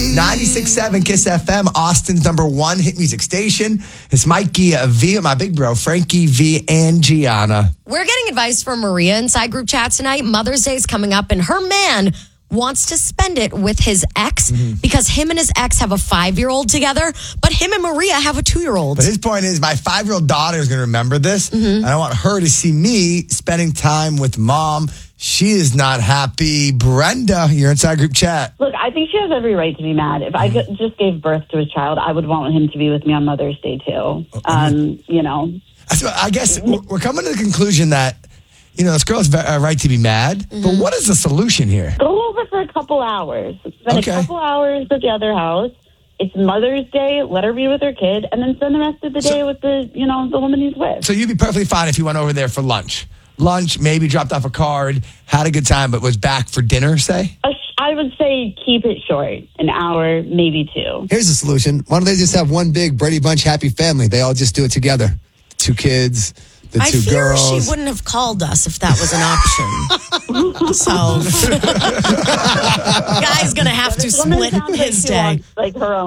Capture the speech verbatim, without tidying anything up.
ninety-six point seven Kiss F M, Austin's number one hit music station. It's Mikey uh, V, my big bro, Frankie V, and Gianna. We're getting advice from Maria inside group chat tonight. Mother's Day is coming up, and her man wants to spend it with his ex mm-hmm. because him and his ex have a five-year-old together, but him and Maria have a two-year-old. But his point is, my five-year-old daughter is going to remember this, mm-hmm. and I want her to see me spending time with mom. She is not happy. Brenda, you're inside group chat. Look, I think she has every right to be mad. If I just gave birth to a child, I would want him to be with me on Mother's Day, too. Um, you know. So I guess we're coming to the conclusion that, you know, this girl has a right to be mad, mm-hmm. but what is the solution here? Go over for a couple hours. Spend okay. a couple hours at the other house. It's Mother's Day. Let her be with her kid, and then spend the rest of the day so, with the, you know, the woman he's with. So you'd be perfectly fine if you went over there for lunch. Lunch, maybe dropped off a card, had a good time, but was back for dinner, say? I would say keep it short, an hour, maybe two. Here's the solution. Why don't they just have one big Brady Bunch happy family? They all just do it together. Two kids, the I two fear girls. she wouldn't have called us if that was an option. So, guy's going to have to split his day. Like her own.